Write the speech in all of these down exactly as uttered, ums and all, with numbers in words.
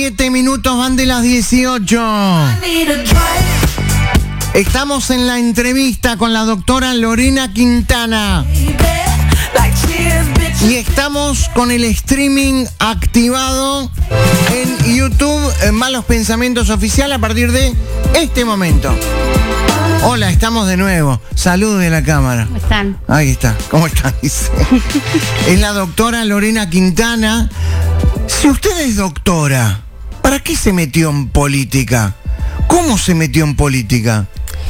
Siete minutos van de las dieciocho. Estamos en la entrevista con la doctora Lorena Quintana. Y estamos con el streaming activado en YouTube, en Malos Pensamientos Oficial, a partir de este momento. Hola, estamos de nuevo. Saludos de la cámara. ¿Cómo están? Ahí está. ¿Cómo están? Dice. Es la doctora Lorena Quintana. Si usted es doctora, ¿para qué se metió en política? ¿Cómo se metió en política?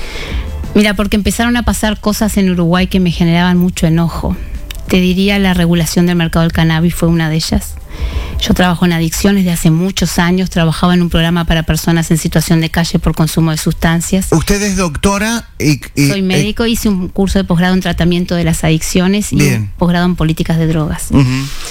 Mira, porque empezaron a pasar cosas en Uruguay que me generaban mucho enojo. Te diría, la regulación del mercado del cannabis fue una de ellas. Yo trabajo en adicciones de hace muchos años, trabajaba en un programa para personas en situación de calle por consumo de sustancias. ¿Usted es doctora? Y, y, Soy médico, hice un curso de posgrado en tratamiento de las adicciones y Bien. un posgrado en políticas de drogas. Uh-huh.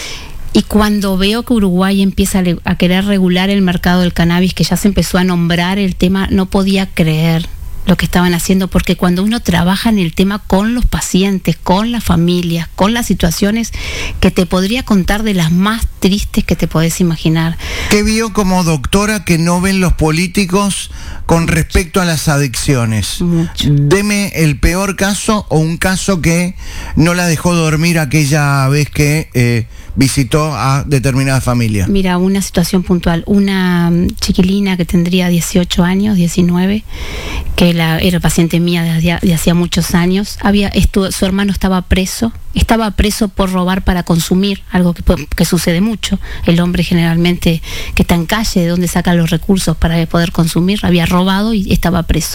Y cuando veo que Uruguay empieza a querer regular el mercado del cannabis, que ya se empezó a nombrar el tema, no podía creer lo que estaban haciendo, porque cuando uno trabaja en el tema con los pacientes, con las familias, con las situaciones que te podría contar de las más tristes que te podés imaginar. ¿Qué vio como doctora que no ven los políticos con respecto a las adicciones? Mucho. Deme el peor caso o un caso que no la dejó dormir aquella vez que eh, visitó a determinada familia. Mira, una situación puntual, una chiquilina que tendría dieciocho años, diecinueve, que la, era paciente mía desde de hacía muchos años, había estu, su hermano estaba preso, estaba preso por robar para consumir, algo que, que sucede mucho. El hombre generalmente que está en calle, de donde saca los recursos para poder consumir, había robado y estaba preso.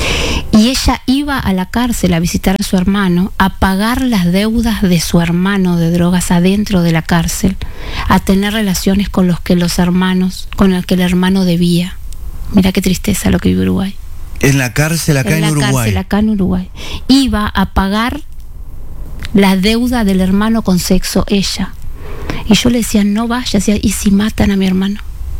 Y ella iba a la cárcel a visitar a su hermano, a pagar las deudas de su hermano de drogas adentro de la cárcel, a tener relaciones con los que los hermanos, con el que el hermano debía. Mira qué tristeza lo que vive Uruguay. En la cárcel acá en, en Uruguay. En la cárcel acá en Uruguay. Iba a pagar la deuda del hermano con sexo ella. Y yo le decía, no vaya, decía, ¿y si matan a mi hermano?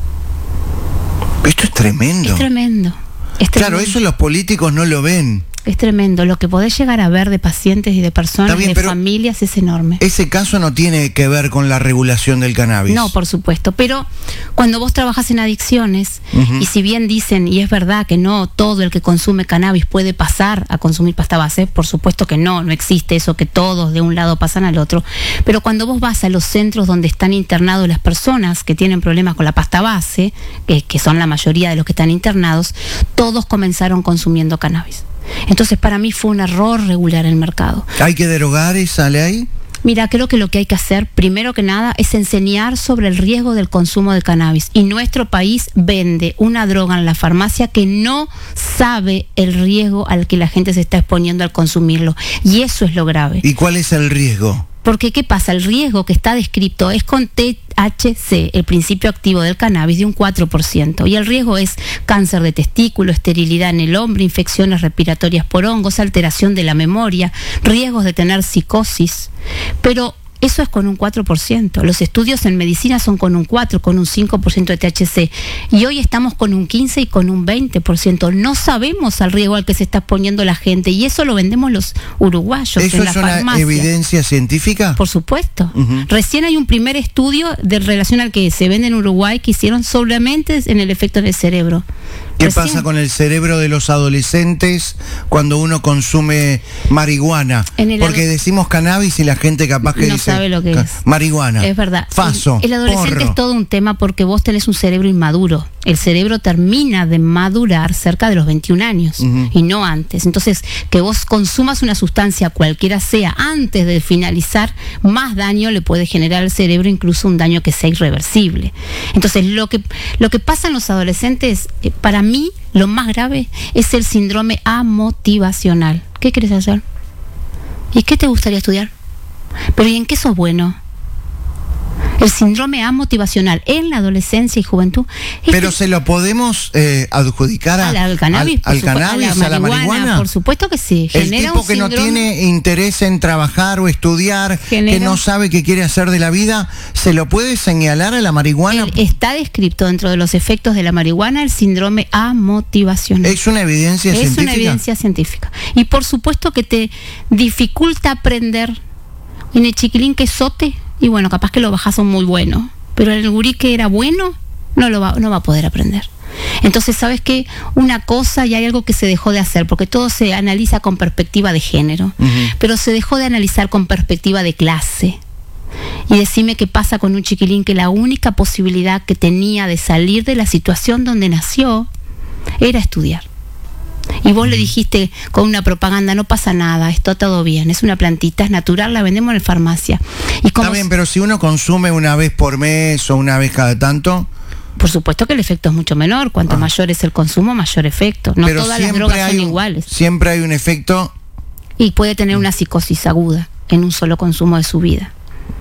Esto es tremendo. Es tremendo. Es tremendo. Claro, eso los políticos no lo ven. Es tremendo. Lo que podés llegar a ver de pacientes y de personas, bien, de familias, es enorme. Ese caso no tiene que ver con la regulación del cannabis. No, por supuesto. Pero cuando vos trabajas en adicciones, uh-huh. y si bien dicen, y es verdad que no todo el que consume cannabis puede pasar a consumir pasta base, por supuesto que no, no existe eso que todos de un lado pasan al otro. Pero cuando vos vas a los centros donde están internados las personas que tienen problemas con la pasta base, que, que son la mayoría de los que están internados, todos comenzaron consumiendo cannabis. Entonces para mí fue un error regular el mercado. ¿Hay que derogar esa ley? Mira, creo que lo que hay que hacer, primero que nada, es enseñar sobre el riesgo del consumo de cannabis. Y nuestro país vende una droga en la farmacia que no sabe el riesgo al que la gente se está exponiendo al consumirlo. Y eso es lo grave. ¿Y cuál es el riesgo? Porque, ¿qué pasa? El riesgo que está descrito es con T H C, el principio activo del cannabis, de un cuatro por ciento. Y el riesgo es cáncer de testículo, esterilidad en el hombre, infecciones respiratorias por hongos, alteración de la memoria, riesgos de tener psicosis. Pero eso es con un cuatro por ciento. Los estudios en medicina son con un cuatro, con un cinco por ciento de T H C. Y hoy estamos con un quince y con un veinte por ciento. No sabemos al riesgo al que se está exponiendo la gente. Y eso lo vendemos los uruguayos en la farmacia. ¿Eso es una evidencia científica? Por supuesto. Uh-huh. Recién hay un primer estudio de relación al que se vende en Uruguay que hicieron solamente en el efecto en el cerebro. ¿Qué Recién. pasa con el cerebro de los adolescentes cuando uno consume marihuana? Porque decimos cannabis y la gente capaz que no dice sabe lo que es. Marihuana. Es verdad. Faso. El, el adolescente porro. Es todo un tema porque vos tenés un cerebro inmaduro. El cerebro termina de madurar cerca de los veintiún años, uh-huh. y no antes. Entonces, que vos consumas una sustancia cualquiera sea antes de finalizar, más daño le puede generar al cerebro, incluso un daño que sea irreversible. Entonces, lo que, lo que pasa en los adolescentes, eh, para mí, lo más grave es el síndrome amotivacional. ¿Qué querés hacer? ¿Y qué te gustaría estudiar? ¿Pero y en qué sos bueno? El síndrome amotivacional en la adolescencia y juventud. Pero que, se lo podemos eh, adjudicar a, al, al cannabis, al, al cannabis, a la, a la marihuana. Por supuesto que sí. El Genera tipo que síndrome, no tiene interés en trabajar o estudiar, genera, que no sabe qué quiere hacer de la vida, ¿se lo puede señalar a la marihuana? El, está descrito dentro de los efectos de la marihuana el síndrome amotivacional. ¿Es una evidencia es científica? Es una evidencia científica. Y por supuesto que te dificulta aprender. En el chiquilín que es sote, y bueno, capaz que lo bajás a un muy bueno. Pero el gurí que era bueno, no lo va, no va a poder aprender. Entonces, ¿sabes qué? Una cosa, y hay algo que se dejó de hacer, porque todo se analiza con perspectiva de género, uh-huh. pero se dejó de analizar con perspectiva de clase. Y decime qué pasa con un chiquilín que la única posibilidad que tenía de salir de la situación donde nació era estudiar. Y vos uh-huh. le dijiste con una propaganda, no pasa nada, está todo bien, es una plantita, es natural, la vendemos en la farmacia. Y como Está bien, pero si uno consume una vez por mes o una vez cada tanto... Por supuesto que el efecto es mucho menor. Cuanto ah. mayor es el consumo, mayor efecto. No Pero todas las drogas son un, iguales. Siempre hay un efecto... Y puede tener una psicosis aguda en un solo consumo de su vida.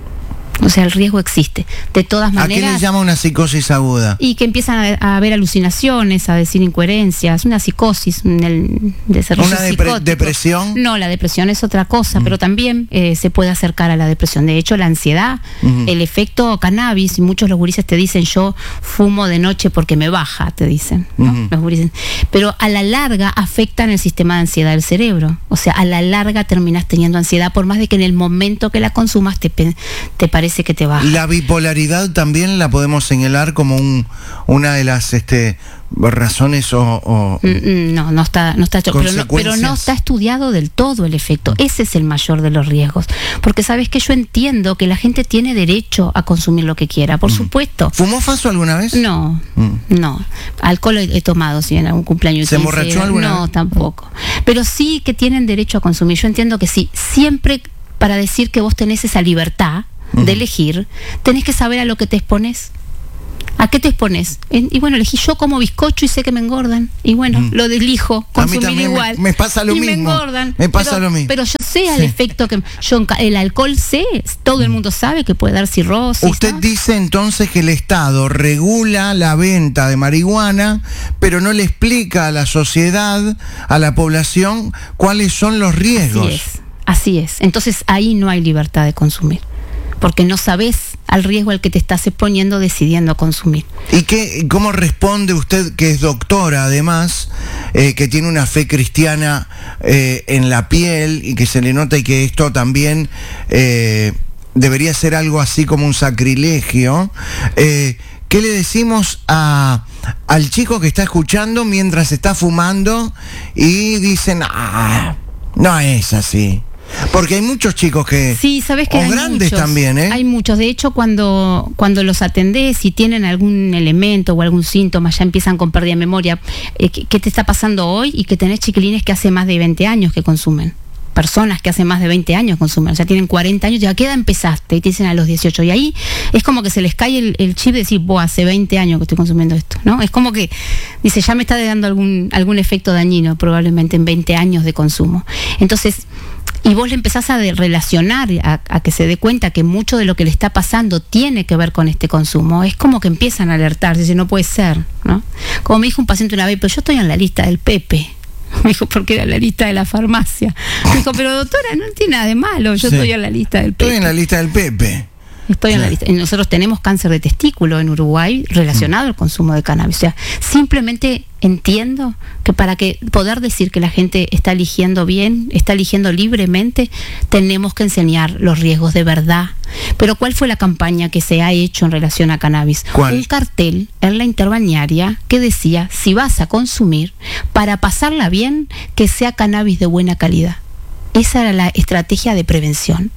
O sea, el riesgo existe. De todas maneras... ¿A qué le llama una psicosis aguda? Y que empiezan a, a haber alucinaciones, a decir incoherencias, una psicosis, el desarrollo ¿Una depre- depresión? No, la depresión es otra cosa, mm. pero también eh, se puede acercar a la depresión. De hecho, la ansiedad, mm. el efecto cannabis, y muchos los gurises te dicen, yo fumo de noche porque me baja, te dicen, ¿no? Mm. Los gurises. Pero a la larga afectan el sistema de ansiedad del cerebro. O sea, a la larga terminas teniendo ansiedad, por más de que en el momento que la consumas te, te parece que te baja. La bipolaridad también la podemos señalar como un, una de las este, razones o, o no, no está, no está hecho, pero no, pero no está estudiado del todo el efecto. Ese es el mayor de los riesgos. Porque sabes que yo entiendo que la gente tiene derecho a consumir lo que quiera, por mm. supuesto. ¿Fumó faso alguna vez? No, mm. no. Alcohol he, he tomado, si en algún cumpleaños. ¿Se emborrachó alguna No, vez? tampoco. Pero sí que tienen derecho a consumir. Yo entiendo que sí. Siempre para decir que vos tenés esa libertad de elegir, tenés que saber a lo que te expones. ¿A qué te expones? Y bueno, elegí yo como bizcocho y sé que me engordan. Y bueno, mm. lo elijo, consumir igual. Me, me pasa lo y mismo. Me engordan. Me pasa pero, lo mismo. Pero yo sé sí. el efecto que... yo el alcohol sé, todo el mundo sabe que puede dar cirrosis. Usted ¿no? dice entonces que el Estado regula la venta de marihuana, pero no le explica a la sociedad, a la población, cuáles son los riesgos. Así es, así es. Entonces ahí no hay libertad de consumir. Porque no sabes al riesgo al que te estás exponiendo decidiendo consumir. ¿Y qué, cómo responde usted, que es doctora además, eh, que tiene una fe cristiana eh, en la piel y que se le nota y que esto también eh, debería ser algo así como un sacrilegio? Eh, ¿Qué le decimos a, al chico que está escuchando mientras está fumando y dicen, ah, no es así? Porque hay muchos chicos que... Sí, sabes que o hay grandes muchos, también, ¿eh? Hay muchos. De hecho, cuando, cuando los atendés y tienen algún elemento o algún síntoma, ya empiezan con pérdida de memoria. Eh, ¿qué, ¿Qué te está pasando hoy? Y que tenés chiquilines que hace más de veinte años que consumen. Personas que hace más de veinte años consumen, o sea, tienen cuarenta años, ¿a qué edad empezaste? Y te dicen a los dieciocho. Y ahí es como que se les cae el, el chip de decir, vos, hace veinte años que estoy consumiendo esto, ¿no? Es como que, dice, ya me está dando algún, algún efecto dañino probablemente en veinte años de consumo. Entonces, y vos le empezás a de relacionar, a, a que se dé cuenta que mucho de lo que le está pasando tiene que ver con este consumo. Es como que empiezan a alertar, dice, no puede ser, ¿no? Como me dijo un paciente una vez, pero yo estoy en la lista del Pepe. Me dijo, porque era la lista de la farmacia. Me dijo, pero doctora, no tiene nada de malo, yo sí. estoy en la lista del Pepe. Estoy en la lista del Pepe. Estoy en la lista. Nosotros tenemos cáncer de testículo en Uruguay relacionado al consumo de cannabis. O sea, simplemente entiendo que para que poder decir que la gente está eligiendo bien, está eligiendo libremente, tenemos que enseñar los riesgos de verdad. Pero ¿cuál fue la campaña que se ha hecho en relación a cannabis? ¿Cuál? Un cartel en la interbañaria que decía, si vas a consumir, para pasarla bien, que sea cannabis de buena calidad. Esa era la estrategia de prevención.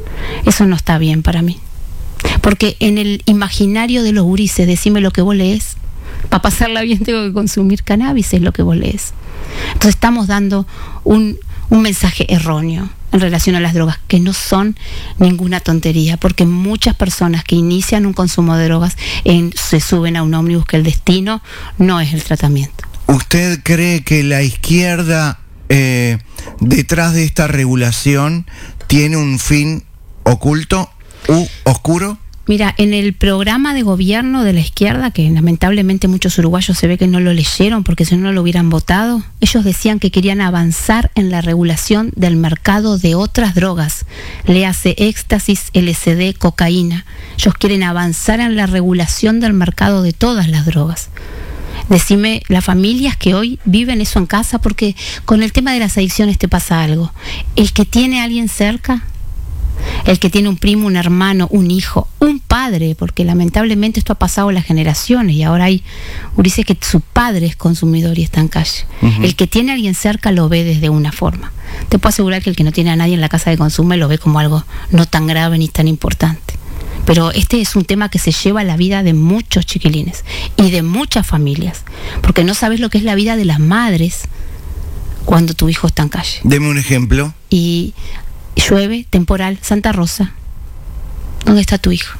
Eso no está bien para mí. Porque en el imaginario de los gurises, decime lo que vos lees, para pasarla bien tengo que consumir cannabis, es lo que vos lees. Entonces estamos dando un, un mensaje erróneo en relación a las drogas, que no son ninguna tontería, porque muchas personas que inician un consumo de drogas en, se suben a un ómnibus, que el destino no es el tratamiento. ¿Usted cree que la izquierda, eh, detrás de esta regulación, tiene un fin oculto u oscuro? Mira, en el programa de gobierno de la izquierda, que lamentablemente muchos uruguayos se ve que no lo leyeron porque si no, no lo hubieran votado, ellos decían que querían avanzar en la regulación del mercado de otras drogas, léase éxtasis, L S D, cocaína. Ellos quieren avanzar en la regulación del mercado de todas las drogas. Decime, las familias que hoy viven eso en casa, porque con el tema de las adicciones te pasa algo. El que tiene a alguien cerca El que tiene un primo, un hermano, un hijo, un padre, porque lamentablemente esto ha pasado las generaciones y ahora hay gurises que su padre es consumidor y está en calle. Uh-huh. El que tiene a alguien cerca lo ve desde una forma. Te puedo asegurar que el que no tiene a nadie en la casa de consumo lo ve como algo no tan grave ni tan importante. Pero este es un tema que se lleva a la vida de muchos chiquilines y de muchas familias, porque no sabes lo que es la vida de las madres cuando tu hijo está en calle. Deme un ejemplo. Y llueve, temporal, Santa Rosa. ¿Dónde está tu hijo?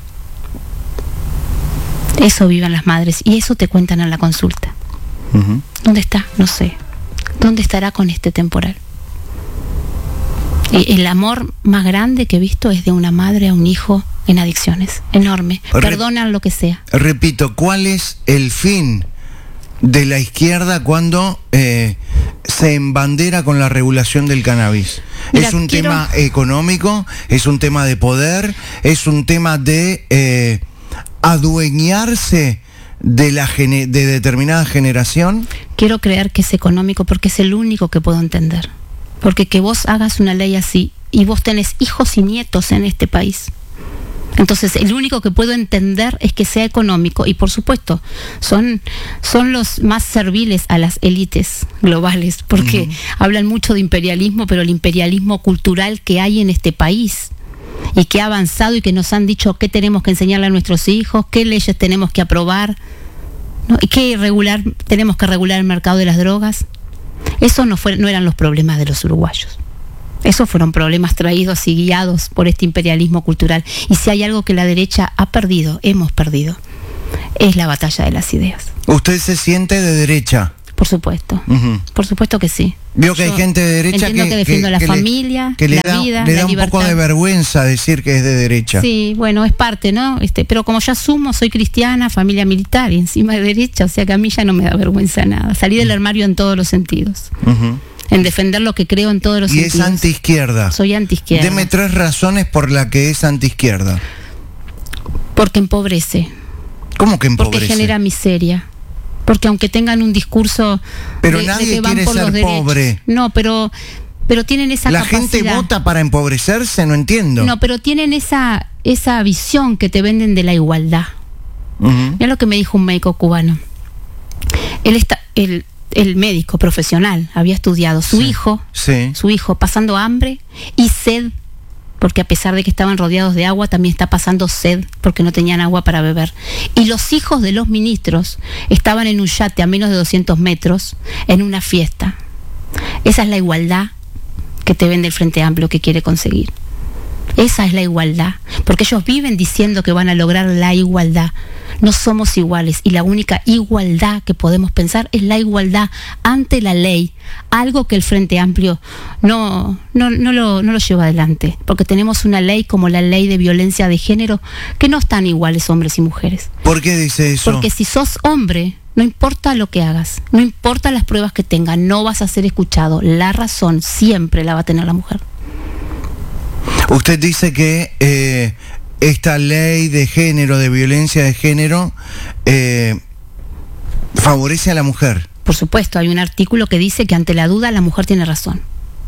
Eso viven las madres y eso te cuentan en la consulta. Uh-huh. ¿Dónde está? No sé. ¿Dónde estará con este temporal? Y el amor más grande que he visto es de una madre a un hijo en adicciones. Enorme. Re- Perdonan lo que sea. Repito, ¿cuál es el fin de la izquierda cuando eh, se embandera con la regulación del cannabis? Mira, ¿es un quiero... tema económico? ¿Es un tema de poder? ¿Es un tema de eh, adueñarse de, la gene- de determinada generación? Quiero creer que es económico porque es el único que puedo entender. Porque que vos hagas una ley así y vos tenés hijos y nietos en este país. Entonces, el único que puedo entender es que sea económico y, por supuesto, son, son los más serviles a las élites globales, porque uh-huh. hablan mucho de imperialismo, pero el imperialismo cultural que hay en este país y que ha avanzado y que nos han dicho qué tenemos que enseñarle a nuestros hijos, qué leyes tenemos que aprobar, ¿no? Y qué regular, tenemos que regular el mercado de las drogas. Eso no, fue, no eran los problemas de los uruguayos. Esos fueron problemas traídos y guiados por este imperialismo cultural. Y si hay algo que la derecha ha perdido, hemos perdido, es la batalla de las ideas. ¿Usted se siente de derecha? Por supuesto, uh-huh. por supuesto que sí. Veo que Yo hay gente de derecha que, que defiendo que, la que familia, le, que le la da, vida, le da la un libertad. poco de vergüenza decir que es de derecha. Sí, bueno, es parte, ¿no? Este, pero como ya asumo, soy cristiana, familia militar y encima de derecha, o sea que a mí ya no me da vergüenza nada. Salí del armario en todos los sentidos. Uh-huh. En defender lo que creo en todos los y sentidos. Y es antiizquierda. Soy antiizquierda. Deme tres razones por las que es antiizquierda. Porque empobrece. ¿Cómo que empobrece? Porque genera miseria. Porque aunque tengan un discurso pero de, nadie de que van quiere por ser los derechos. pobre. No, pero, pero tienen esa La capacidad. gente vota para empobrecerse, no entiendo. No, pero tienen esa, esa visión que te venden de la igualdad. Uh-huh. Mira lo que me dijo un médico cubano. Él está... Él, el médico profesional había estudiado su sí, hijo, sí. su hijo pasando hambre y sed, porque a pesar de que estaban rodeados de agua, también está pasando sed porque no tenían agua para beber. Y los hijos de los ministros estaban en un yate a menos de doscientos metros en una fiesta. Esa es la igualdad que te vende el Frente Amplio que quiere conseguir. Esa es la igualdad, porque ellos viven diciendo que van a lograr la igualdad. No somos iguales y la única igualdad que podemos pensar es la igualdad ante la ley, algo que el Frente Amplio no, no, no, lo, no lo lleva adelante, porque tenemos una ley como la ley de violencia de género que no están iguales hombres y mujeres. ¿Por qué dice eso? Porque si sos hombre, no importa lo que hagas, no importa las pruebas que tengas, no vas a ser escuchado. La razón siempre la va a tener la mujer. Usted dice que eh, esta ley de género, de violencia de género, eh, favorece a la mujer. Por supuesto, hay un artículo que dice que ante la duda la mujer tiene razón.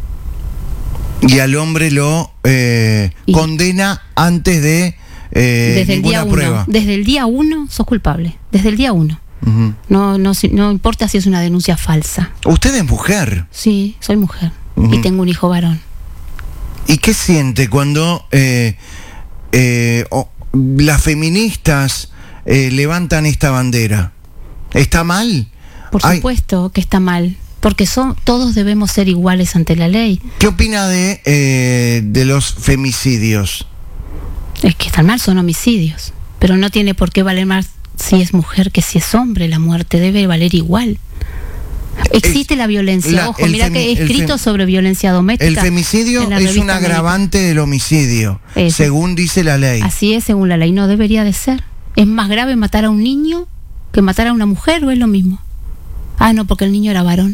Y al hombre lo eh, condena antes de eh, desde el día prueba. uno. Desde el día uno sos culpable. Desde el día uno. Uh-huh. No, no, no importa si es una denuncia falsa. ¿Usted es mujer? Sí, soy mujer. Uh-huh. Y tengo un hijo varón. ¿Y qué siente cuando eh, eh, oh, las feministas eh, levantan esta bandera? ¿Está mal? Por Ay. supuesto que está mal, porque son, todos debemos ser iguales ante la ley. ¿Qué opina de, eh, de los femicidios? Es que están mal, son homicidios, pero no tiene por qué valer más si es mujer que si es hombre. La muerte debe valer igual. Existe la violencia, la, ojo, mira femi- que he escrito fem- sobre violencia doméstica. El femicidio es un agravante del homicidio, Eso. según dice la ley. Así es, según la ley, no debería de ser. ¿Es más grave matar a un niño que matar a una mujer o es lo mismo? Ah, no, porque el niño era varón.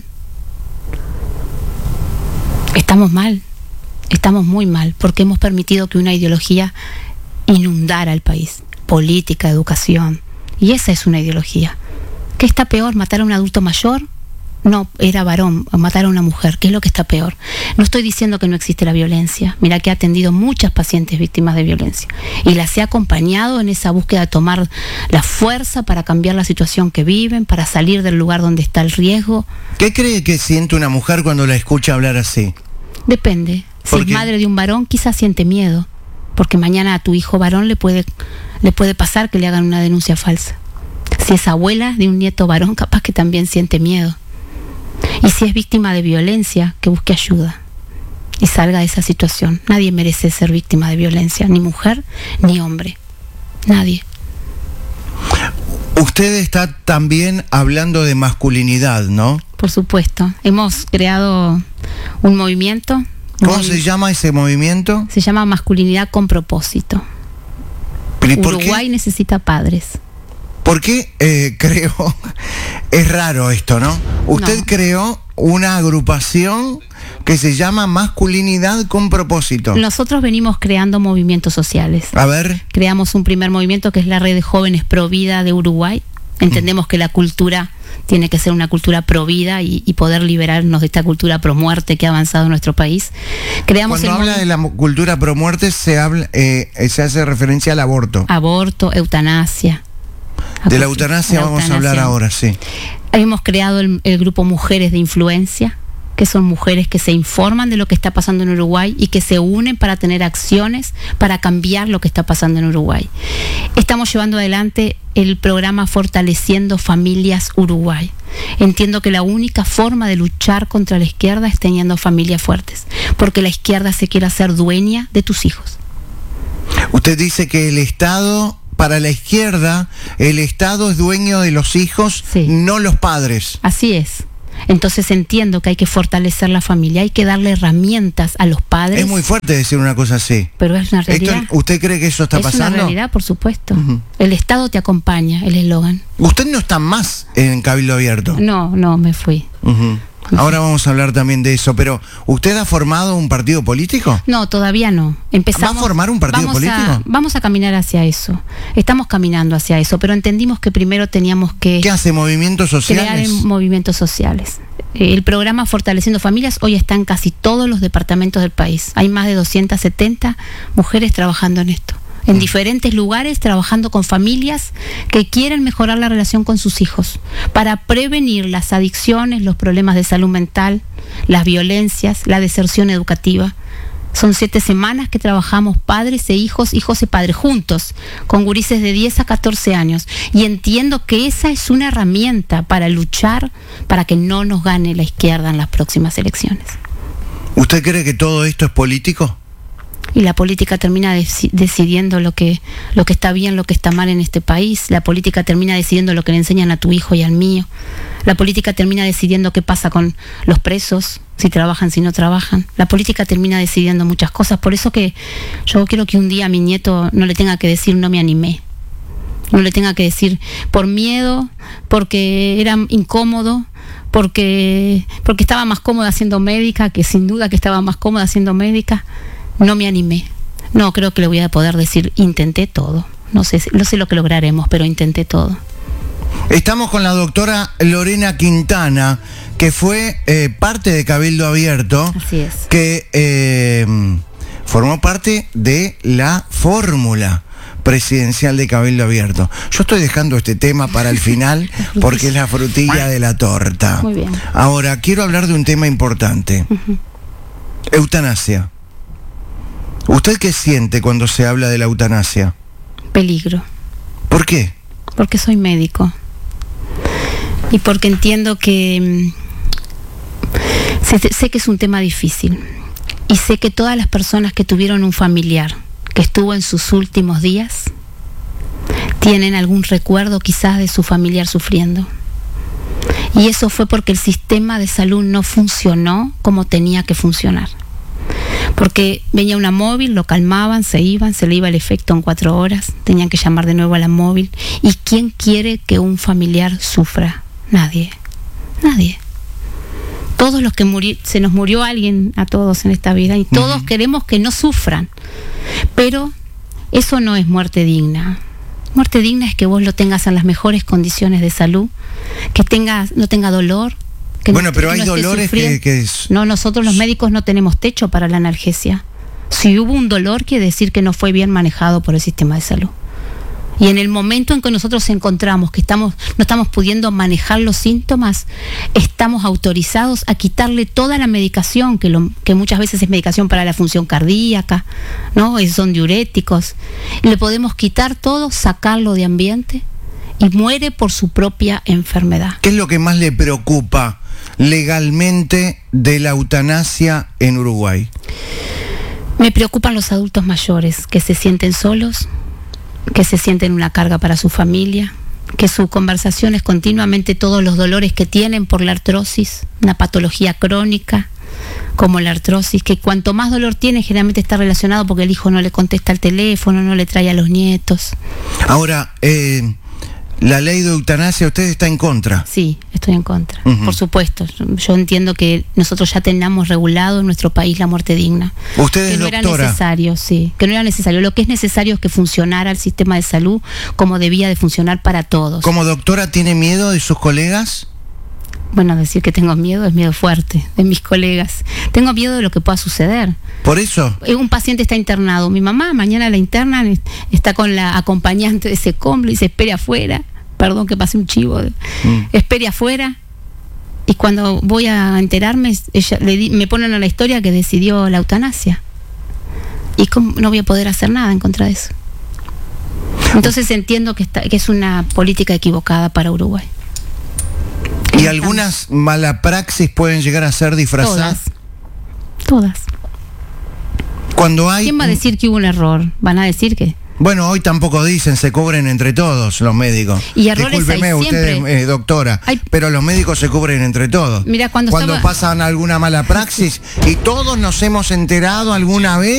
Estamos mal, estamos muy mal, porque hemos permitido que una ideología inundara el país. Política, educación, y esa es una ideología. ¿Qué está peor, matar a un adulto mayor no era varón, matar a una mujer, que es lo que está peor. No estoy diciendo que no existe la violencia. Mira que he atendido muchas pacientes víctimas de violencia y las he acompañado en esa búsqueda de tomar la fuerza para cambiar la situación que viven, para salir del lugar donde está el riesgo. ¿Qué cree que siente una mujer cuando la escucha hablar así? Depende. Si es madre de un varón, quizás siente miedo, porque mañana a tu hijo varón le puede, le puede pasar que le hagan una denuncia falsa. Si es abuela de un nieto varón, capaz que también siente miedo. Y si es víctima de violencia, que busque ayuda y salga de esa situación. Nadie merece ser víctima de violencia, ni mujer ni hombre. Nadie. Usted está también hablando de masculinidad, ¿no? Por supuesto. Hemos creado un movimiento. ¿Cómo se llama ese movimiento? Se llama Masculinidad con Propósito. ¿Pero por Uruguay qué? necesita padres. ¿Por qué eh, creo? Es raro esto, ¿no? Usted No. creó una agrupación que se llama Masculinidad con Propósito. Nosotros venimos creando movimientos sociales. A ver. Creamos un primer movimiento que es la Red de Jóvenes Pro Vida de Uruguay. Entendemos que la cultura tiene que ser una cultura pro vida y, y poder liberarnos de esta cultura pro muerte que ha avanzado en nuestro país. Creamos Cuando el habla de la cultura pro muerte se habla, eh, se hace referencia al aborto. Aborto, eutanasia. De la eutanasia la vamos a eutanasia. hablar ahora, sí. Hemos creado el, el grupo Mujeres de Influencia, que son mujeres que se informan de lo que está pasando en Uruguay y que se unen para tener acciones para cambiar lo que está pasando en Uruguay. Estamos llevando adelante el programa Fortaleciendo Familias Uruguay. Entiendo que la única forma de luchar contra la izquierda es teniendo familias fuertes, porque la izquierda se quiere hacer dueña de tus hijos. Usted dice que el Estado, para la izquierda, el Estado es dueño de los hijos, Sí. no los padres. Así es. Entonces entiendo que hay que fortalecer la familia, hay que darle herramientas a los padres. Es muy fuerte decir una cosa así. Pero es una realidad. Esto, ¿usted cree que eso está es pasando? una realidad, por supuesto. Ujú. El Estado te acompaña, el eslogan. Usted no está más en Cabildo Abierto. No, no, me fui. Ujú. Ahora vamos a hablar también de eso, pero ¿usted ha formado un partido político? No, todavía no. Empezamos, ¿Va a formar un partido vamos político? A, vamos a caminar hacia eso. Estamos caminando hacia eso, pero entendimos que primero teníamos que ¿Qué hace? ¿Movimientos crear sociales? en movimientos sociales. El programa Fortaleciendo Familias hoy está en casi todos los departamentos del país. Hay más de doscientas setenta mujeres trabajando en esto, en diferentes lugares, trabajando con familias que quieren mejorar la relación con sus hijos, para prevenir las adicciones, los problemas de salud mental, las violencias, la deserción educativa. Son siete semanas que trabajamos padres e hijos, hijos y padres juntos, con gurises de diez a catorce años. Y entiendo que esa es una herramienta para luchar para que no nos gane la izquierda en las próximas elecciones. ¿Usted cree que todo esto es político? Y la política termina deci- decidiendo lo que, lo que está bien, lo que está mal en este país. La política termina decidiendo lo que le enseñan a tu hijo y al mío. La política termina decidiendo qué pasa con los presos, si trabajan, si no trabajan. La política termina decidiendo muchas cosas. Por eso que yo quiero que un día a mi nieto no le tenga que decir no me animé. No le tenga que decir por miedo, porque era incómodo, porque, porque estaba más cómoda siendo médica, que sin duda que estaba más cómoda siendo médica. No me animé. No, creo que le voy a poder decir, intenté todo. No sé, no sé lo que lograremos, pero intenté todo. Estamos con la doctora Lorena Quintana, que fue eh, parte de Cabildo Abierto. Así es. Que eh, formó parte de la fórmula presidencial de Cabildo Abierto. Yo estoy dejando este tema para el final porque es la frutilla de la torta. Muy bien. Ahora, quiero hablar de un tema importante. Uh-huh. Eutanasia. ¿Usted qué siente cuando se habla de la eutanasia? Peligro. ¿Por qué? Porque soy médico. Y porque entiendo que mm, sé, sé que es un tema difícil. Y sé que todas las personas que tuvieron un familiar que estuvo en sus últimos días tienen algún recuerdo quizás de su familiar sufriendo. Y eso fue porque el sistema de salud no funcionó como tenía que funcionar. Porque venía una móvil, lo calmaban, se iban, se le iba el efecto en cuatro horas, tenían que llamar de nuevo a la móvil. ¿Y quién quiere que un familiar sufra? Nadie, nadie. Todos los que murieron, se nos murió alguien a todos en esta vida y todos uh-huh. queremos que no sufran. Pero eso no es muerte digna. Muerte digna es que vos lo tengas en las mejores condiciones de salud, que tengas, no tenga dolor, Que bueno, no, pero que hay no esté dolores que, sufriendo. que es- No, nosotros los médicos no tenemos techo para la analgesia. Si hubo un dolor, quiere decir que no fue bien manejado por el sistema de salud. Y en el momento en que nosotros encontramos que estamos, no estamos pudiendo manejar los síntomas, estamos autorizados a quitarle toda la medicación, que, lo, que muchas veces es medicación para la función cardíaca, ¿no? Es- son diuréticos. Le podemos quitar todo, sacarlo de ambiente y muere por su propia enfermedad. ¿qué es lo que más le preocupa legalmente de la eutanasia en Uruguay? Me preocupan los adultos mayores que se sienten solos, que se sienten una carga para su familia, que su conversación es continuamente todos los dolores que tienen por la artrosis, una patología crónica como la artrosis, que cuanto más dolor tiene generalmente está relacionado porque el hijo no le contesta el teléfono, no le trae a los nietos. Ahora, eh, la ley de eutanasia, usted está en contra. Sí, estoy en contra, Ujú. por supuesto. Yo entiendo que nosotros ya tenemos regulado en nuestro país la muerte digna. Usted Que es no era doctora. necesario, sí, que no era necesario. Lo que es necesario es que funcionara el sistema de salud como debía de funcionar para todos. Como doctora, ¿tiene miedo de sus colegas? Bueno, decir que tengo miedo es miedo fuerte de mis colegas. Tengo miedo de lo que pueda suceder. Por eso, Eh, Un paciente está internado, mi mamá mañana la internan, es- está con la acompañante de ese comble y se espere afuera. Perdón que pase un chivo. Mm. Espere afuera. Y cuando voy a enterarme, ella le di- me ponen a la historia que decidió la eutanasia. Y cómo no voy a poder hacer nada en contra de eso. Entonces entiendo que, está, que es una política equivocada para Uruguay. y algunas malapraxis pueden llegar a ser disfrazadas. Todas. Todas. Cuando hay... ¿Quién va a decir que hubo un error? Van a decir que... Bueno, hoy tampoco dicen, se cubren entre todos los médicos. Y errores Discúlpeme, hay usted siempre. es doctora, Hay- pero los médicos se cubren entre todos. Mira, cuando estaba- pasan alguna mala praxis y todos nos hemos enterado alguna vez.